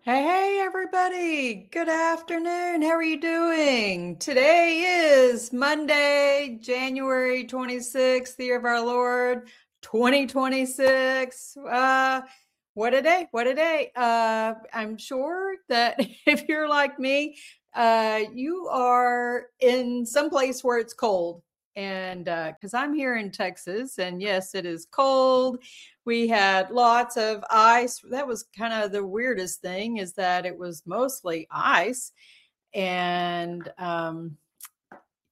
Hey, everybody. Good afternoon. How are you doing? Today is Monday, January 26th, the year of our Lord, 2026. What a day. What a day. I'm sure that if you're like me, you are in some place where it's cold. And because I'm here in Texas, and yes, it is cold. We had lots of ice. That was kind of the weirdest thing, is that it was mostly ice. And